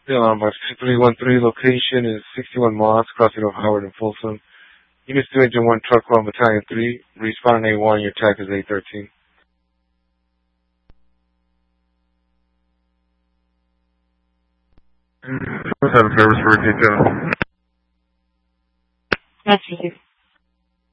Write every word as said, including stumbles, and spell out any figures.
The alarm box two three one three location is sixty-one Moss, crossing of Howard and Folsom. Units two Engine one, Truck one, Battalion three. Respawn on A one, your tag is A thirteen. Have a service for detail. That's you.